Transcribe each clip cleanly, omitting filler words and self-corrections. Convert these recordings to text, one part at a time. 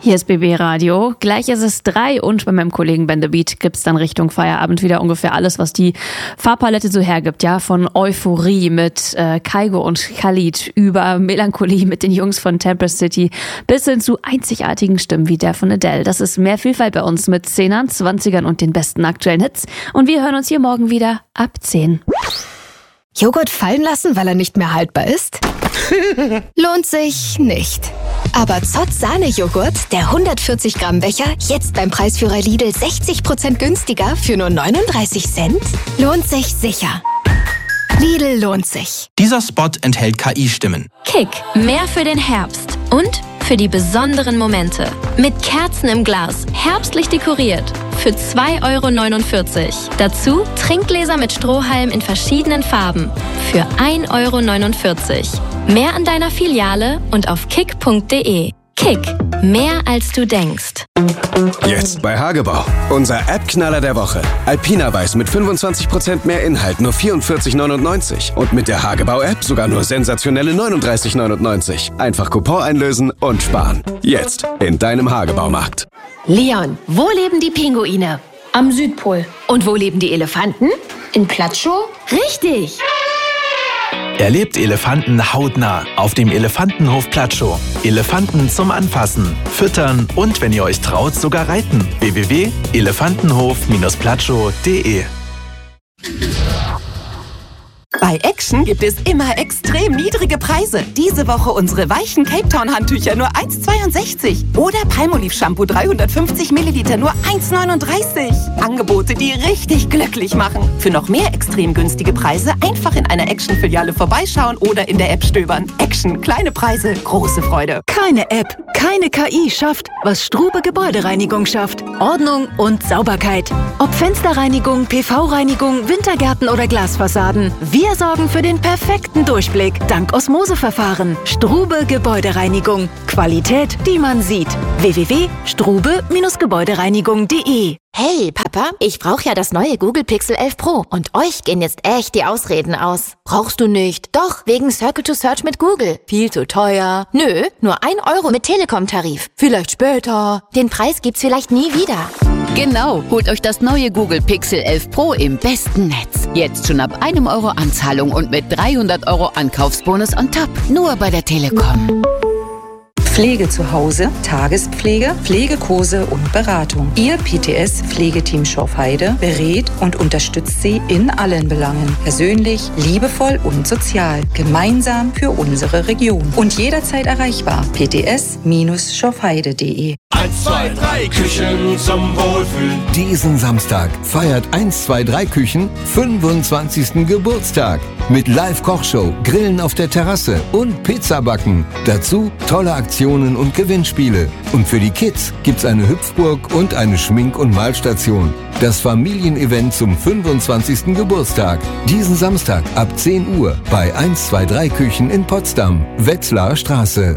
Hier ist BB Radio. Gleich ist es 3 und bei meinem Kollegen Ben The Beat gibt's dann Richtung Feierabend wieder ungefähr alles, was die Farbpalette so hergibt. Ja, von Euphorie mit Kygo und Khalid über Melancholie mit den Jungs von Tempest City bis hin zu einzigartigen Stimmen wie der von Adele. Das ist mehr Vielfalt bei uns mit 10ern, 20ern und den besten aktuellen Hits. Und wir hören uns hier morgen wieder ab 10. Joghurt fallen lassen, weil er nicht mehr haltbar ist? Lohnt sich nicht. Aber Zott Sahne-Joghurt, der 140 Gramm Becher, jetzt beim Preisführer Lidl 60% günstiger für nur 39 Cent? Lohnt sich sicher. Lidl lohnt sich. Dieser Spot enthält KI-Stimmen. Kick, mehr für den Herbst und für die besonderen Momente. Mit Kerzen im Glas, herbstlich dekoriert. Für 2,49 €. Dazu Trinkgläser mit Strohhalm in verschiedenen Farben. Für 1,49 €. Mehr an deiner Filiale und auf kick.de. Kick, mehr als du denkst. Jetzt bei Hagebau. Unser App-Knaller der Woche. Alpina Weiß mit 25% mehr Inhalt, nur 44,99 €. Und mit der Hagebau-App sogar nur sensationelle 39,99 €. Einfach Coupon einlösen und sparen. Jetzt in deinem Hagebaumarkt. Leon, wo leben die Pinguine? Am Südpol. Und wo leben die Elefanten? In Platschow? Richtig! Erlebt Elefanten hautnah auf dem Elefantenhof Platschow. Elefanten zum Anfassen, Füttern und, wenn ihr euch traut, sogar reiten. www.elefantenhof-platschow.de. Bei Action gibt es immer extrem niedrige Preise. Diese Woche unsere weichen Cape Town Handtücher nur 1,62. Oder Palmolive Shampoo 350 Milliliter nur 1,39. Angebote, die richtig glücklich machen. Für noch mehr extrem günstige Preise einfach in einer Action-Filiale vorbeischauen oder in der App stöbern. Action, kleine Preise, große Freude. Keine App, keine KI schafft, was Strube Gebäudereinigung schafft. Ordnung und Sauberkeit. Ob Fensterreinigung, PV-Reinigung, Wintergärten oder Glasfassaden. Wir sorgen für den perfekten Durchblick dank Osmoseverfahren. Strube Gebäudereinigung. Qualität, die man sieht. www.strube-gebäudereinigung.de. Hey, Papa, ich brauche ja das neue Google Pixel 11 Pro. Und euch gehen jetzt echt die Ausreden aus. Brauchst du nicht? Doch, wegen Circle to Search mit Google. Viel zu teuer. Nö, nur 1 € mit Telekom-Tarif. Vielleicht später. Den Preis gibt's vielleicht nie wieder. Genau, holt euch das neue Google Pixel 11 Pro im besten Netz. Jetzt schon ab 1 € Anzahlung und mit 300 € Ankaufsbonus on top. Nur bei der Telekom. Pflege zu Hause, Tagespflege, Pflegekurse und Beratung. Ihr PTS-Pflegeteam Schorfheide berät und unterstützt Sie in allen Belangen. Persönlich, liebevoll und sozial. Gemeinsam für unsere Region. Und jederzeit erreichbar. pts-schorfheide.de. 1, 2, 3 Küchen zum Wohlfühlen. Diesen Samstag feiert 1, 2, 3 Küchen 25. Geburtstag. Mit Live-Kochshow, Grillen auf der Terrasse und Pizzabacken. Dazu tolle Aktionen und Gewinnspiele. Und für die Kids gibt's eine Hüpfburg und eine Schmink- und Malstation. Das Familienevent zum 25. Geburtstag. Diesen Samstag ab 10 Uhr bei 1, 2, 3 Küchen in Potsdam, Wetzlarer Straße.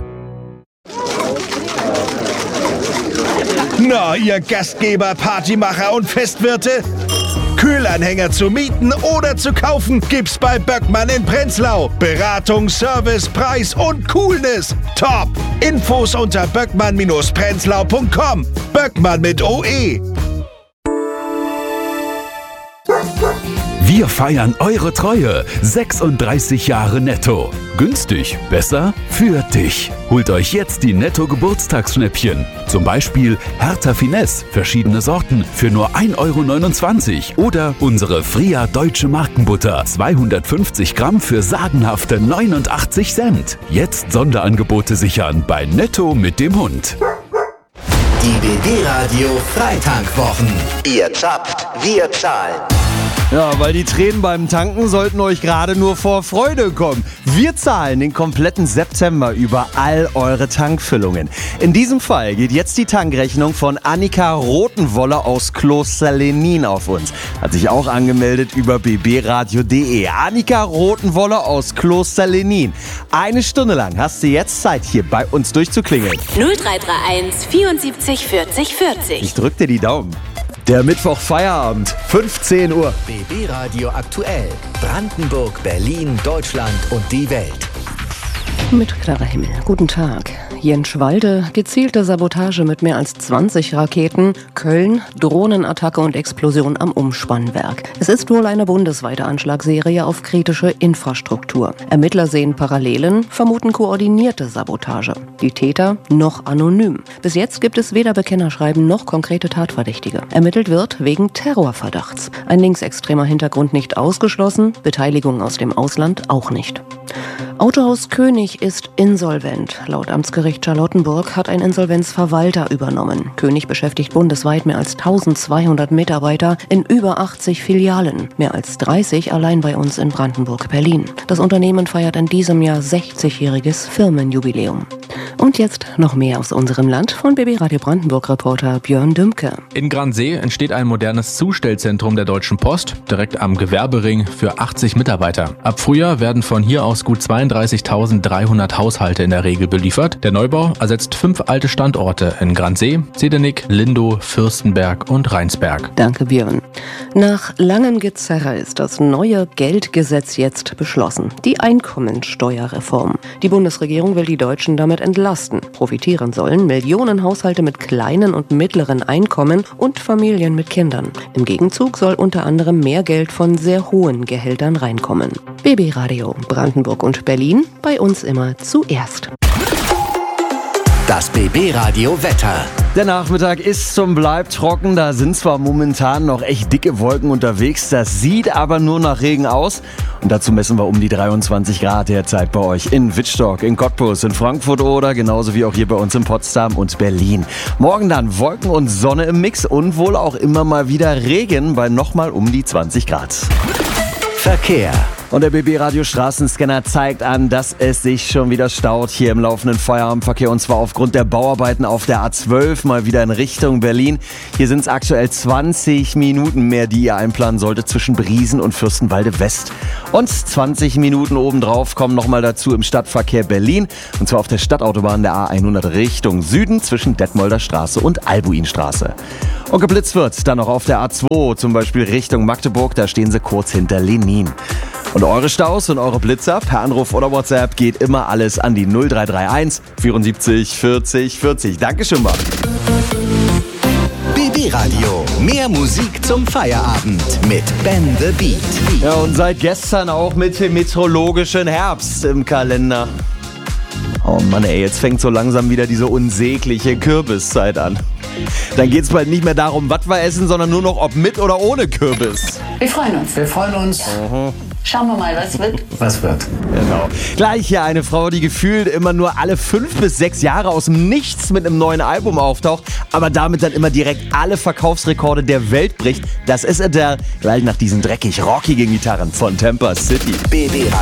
Na, ihr Gastgeber, Partymacher und Festwirte? Kühlanhänger zu mieten oder zu kaufen gibt's bei Böckmann in Prenzlau. Beratung, Service, Preis und Coolness. Top! Infos unter böckmann-prenzlau.com. Böckmann mit OE. Wir feiern eure Treue. 36 Jahre Netto. Günstig, besser für dich. Holt euch jetzt die Netto-Geburtstagsschnäppchen. Zum Beispiel Hertha Finesse, verschiedene Sorten für nur 1,29 € oder unsere Fria Deutsche Markenbutter, 250 Gramm für sagenhafte 89 Cent. Jetzt Sonderangebote sichern bei Netto mit dem Hund. Die BB Radio Freitankwochen. Ihr zappt, wir zahlen. Ja, weil die Tränen beim Tanken sollten euch gerade nur vor Freude kommen. Wir zahlen den kompletten September über all eure Tankfüllungen. In diesem Fall geht jetzt die Tankrechnung von Annika Rotenwoller aus Kloster Lenin auf uns. Hat sich auch angemeldet über bbradio.de. Annika Rotenwoller aus Kloster Lenin. 1 Stunde lang hast du jetzt Zeit, hier bei uns durchzuklingeln. 0331 74 40 40. Ich drück dir die Daumen. Der Mittwoch Feierabend, 15 Uhr. BB Radio aktuell. Brandenburg, Berlin, Deutschland und die Welt. Mit klarer Himmel. Guten Tag. Jenschwalde, gezielte Sabotage mit mehr als 20 Raketen. Köln, Drohnenattacke und Explosion am Umspannwerk. Es ist wohl eine bundesweite Anschlagsserie auf kritische Infrastruktur. Ermittler sehen Parallelen, vermuten koordinierte Sabotage. Die Täter noch anonym. Bis jetzt gibt es weder Bekennerschreiben noch konkrete Tatverdächtige. Ermittelt wird wegen Terrorverdachts. Ein linksextremer Hintergrund nicht ausgeschlossen, Beteiligung aus dem Ausland auch nicht. Autohaus König ist insolvent. Laut Amtsgericht Charlottenburg hat ein Insolvenzverwalter übernommen. König beschäftigt bundesweit mehr als 1200 Mitarbeiter in über 80 Filialen. Mehr als 30 allein bei uns in Brandenburg-Berlin. Das Unternehmen feiert in diesem Jahr 60-jähriges Firmenjubiläum. Und jetzt noch mehr aus unserem Land von BB Radio Brandenburg-Reporter Björn Dümke. In Gransee entsteht ein modernes Zustellzentrum der Deutschen Post, direkt am Gewerbering für 80 Mitarbeiter. Ab Frühjahr werden von hier aus gut 32.300 Haushalte in der Regel beliefert. Der Neubau ersetzt 5 alte Standorte in Gransee, Zedenick, Lindow, Fürstenberg und Rheinsberg. Danke, Björn. Nach langem Gezerre ist das neue Geldgesetz jetzt beschlossen. Die Einkommensteuerreform. Die Bundesregierung will die Deutschen damit entlasten. Profitieren sollen Millionen Haushalte mit kleinen und mittleren Einkommen und Familien mit Kindern. Im Gegenzug soll unter anderem mehr Geld von sehr hohen Gehältern reinkommen. BB Radio Brandenburg und Berlin, bei uns immer zuerst. Das BB Radio Wetter. Der Nachmittag ist und bleibt trocken, da sind zwar momentan noch echt dicke Wolken unterwegs, das sieht aber nur nach Regen aus. Und dazu messen wir um die 23 Grad derzeit bei euch in Wittstock, in Cottbus, in Frankfurt oder genauso wie auch hier bei uns in Potsdam und Berlin. Morgen dann Wolken und Sonne im Mix und wohl auch immer mal wieder Regen bei nochmal um die 20 Grad. Verkehr. Und der BB Radio Straßenscanner zeigt an, dass es sich schon wieder staut hier im laufenden Feierabendverkehr, und zwar aufgrund der Bauarbeiten auf der A12 mal wieder in Richtung Berlin. Hier sind es aktuell 20 Minuten mehr, die ihr einplanen solltet zwischen Briesen und Fürstenwalde West. Und 20 Minuten obendrauf kommen nochmal dazu im Stadtverkehr Berlin, und zwar auf der Stadtautobahn der A100 Richtung Süden zwischen Detmolder Straße und Albuinstraße. Und geblitzt wird dann noch auf der A2, zum Beispiel Richtung Magdeburg, da stehen sie kurz hinter Lenin. Und eure Staus und eure Blitzer per Anruf oder WhatsApp geht immer alles an die 0331 74 40 40. Dankeschön, Mann. BB Radio. Mehr Musik zum Feierabend mit Ben the Beat. Ja, und seit gestern auch mit dem meteorologischen Herbst im Kalender. Oh Mann, ey, jetzt fängt so langsam wieder diese unsägliche Kürbiszeit an. Dann geht's bald nicht mehr darum, was wir essen, sondern nur noch, ob mit oder ohne Kürbis. Wir freuen uns. Wir freuen uns. Schauen wir mal, was wird. Was wird? Genau. Gleich hier eine Frau, die gefühlt immer nur alle 5 bis 6 Jahre aus dem Nichts mit einem neuen Album auftaucht, aber damit dann immer direkt alle Verkaufsrekorde der Welt bricht. Das ist Adele, gleich nach diesen dreckig rockigen Gitarren von Tampa City. BB